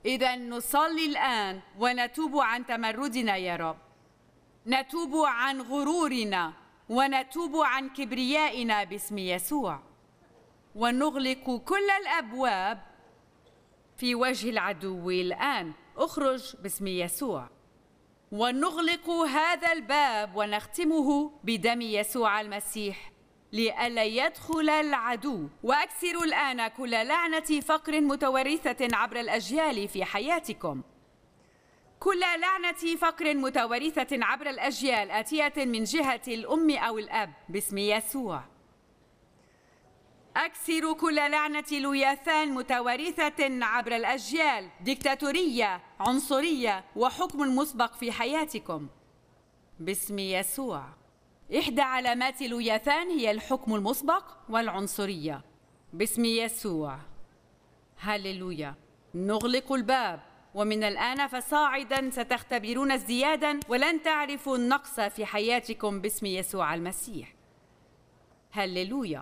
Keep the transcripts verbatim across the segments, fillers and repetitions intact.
إذا نصلي الآن ونتوب عن تمردنا يا رب، نتوب عن غرورنا ونتوب عن كبريائنا باسم يسوع، ونغلق كل الأبواب في وجه العدو الآن. اخرج باسم يسوع، ونغلق هذا الباب ونختمه بدم يسوع المسيح لئلا يدخل العدو. وأكسروا الآن كل لعنة فقر متورثة عبر الأجيال في حياتكم، كل لعنة فقر متورثة عبر الأجيال آتية من جهة الأم أو الأب باسم يسوع. أكسروا كل لعنة لوياثان متورثة عبر الأجيال، ديكتاتورية، عنصرية وحكم مسبق في حياتكم باسم يسوع. إحدى علامات لوياثان هي الحكم المسبق والعنصرية باسم يسوع. هللويا. نغلق الباب، ومن الآن فصاعدا ستختبرون ازديادا ولن تعرفوا النقص في حياتكم باسم يسوع المسيح. هللويا.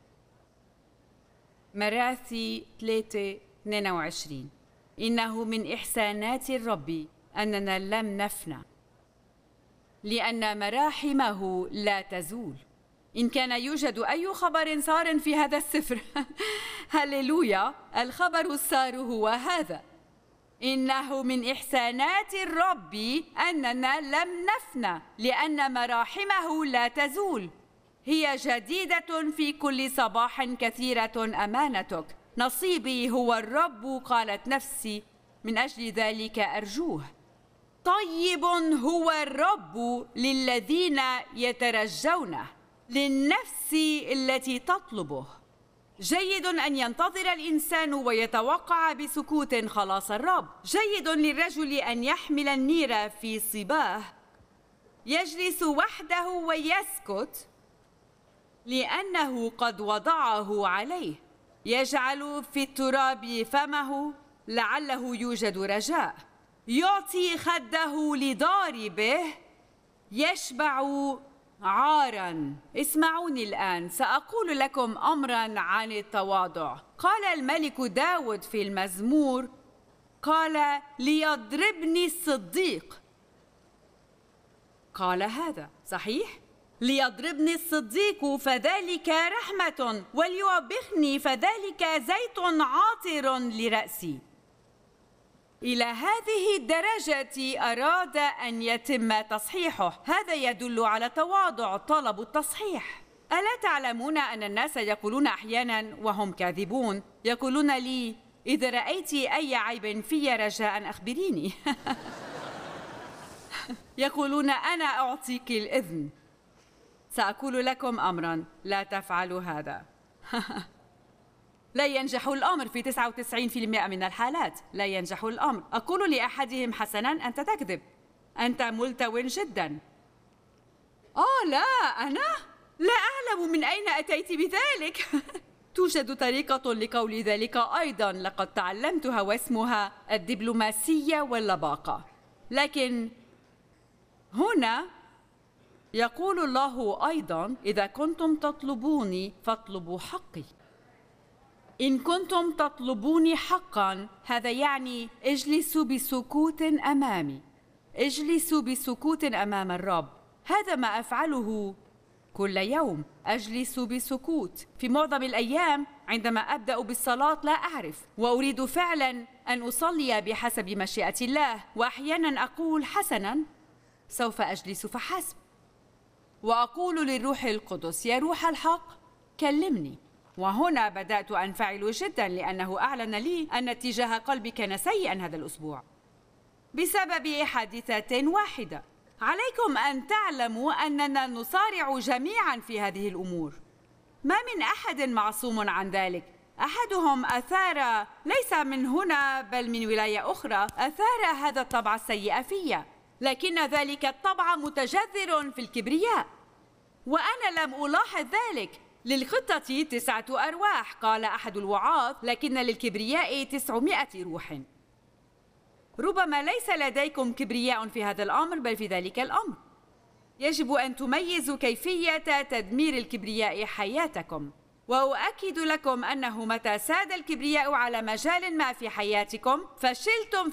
مراثي ثلاثة اثنين وعشرين. إنه من إحسانات الرب أننا لم نفنى، لأن مراحمه لا تزول. إن كان يوجد أي خبر سار في هذا السفر هللويا، الخبر السار هو هذا: إنه من إحسانات الرب أننا لم نفنى، لأن مراحمه لا تزول. هي جديدة في كل صباح، كثيرة أمانتك. نصيبي هو الرب، قالت نفسي، من أجل ذلك أرجوه. طيب هو الرب للذين يترجونه، للنفس التي تطلبه. جيد أن ينتظر الإنسان ويتوقع بسكوت خلاص الرب. جيد للرجل أن يحمل النير في صباه، يجلس وحده ويسكت، لأنه قد وضعه عليه. يجعل في التراب فمه، لعله يوجد رجاء. يعطي خده لضاربه، يشبع عاراً. اسمعوني الآن، سأقول لكم أمراً عن التواضع. قال الملك داود في المزمور، قال: ليضربني الصديق. قال هذا صحيح؟ ليضربني الصديق فذلك رحمة، وليوبخني فذلك زيت عاطر لرأسي. إلى هذه الدرجة أراد أن يتم تصحيحه. هذا يدل على تواضع، طلب التصحيح. ألا تعلمون أن الناس يقولون أحياناً وهم كاذبون، يقولون لي: إذا رأيت أي عيب في رجاء أخبريني. يقولون: أنا أعطيك الإذن. سأقول لكم أمراً، لا تفعلوا هذا. لا ينجح الأمر في تسعة وتسعين بالمئة من الحالات. لا ينجح الأمر. أقول لأحدهم: حسناً، أنت تكذب، أنت ملتو جداً. آه لا، أنا لا أعلم من أين أتيت بذلك. توجد طريقة لقول ذلك أيضاً، لقد تعلمتها، واسمها الدبلوماسية واللباقة. لكن هنا يقول الله أيضاً: إذا كنتم تطلبوني فاطلبوا حقي. إن كنتم تطلبوني حقاً، هذا يعني اجلسوا بسكوت أمامي، اجلسوا بسكوت أمام الرب. هذا ما أفعله كل يوم، أجلس بسكوت. في معظم الأيام عندما أبدأ بالصلاة لا أعرف، وأريد فعلاً أن أصلي بحسب مشيئة الله، وأحياناً أقول: حسناً، سوف أجلس فحسب. وأقول للروح القدس: يا روح الحق، كلمني. وهنا بدأت أنفعل جداً، لأنه أعلن لي أن اتجاه قلبي كان سيئاً هذا الأسبوع بسبب حادثة واحدة. عليكم أن تعلموا أننا نصارع جميعاً في هذه الأمور، ما من أحد معصوم عن ذلك. أحدهم أثار، ليس من هنا بل من ولاية أخرى، أثار هذا الطبع السيء في، لكن ذلك الطبع متجذر في الكبرياء، وأنا لم ألاحظ ذلك. للخطة تسعة أرواح، قال أحد الوعاظ، لكن للكبرياء تسعمائة روح. ربما ليس لديكم كبرياء في هذا الأمر، بل في ذلك الأمر. يجب أن تميزوا كيفية تدمير الكبرياء حياتكم. وأؤكد لكم أنه متى ساد الكبرياء على مجال ما في حياتكم فشلتم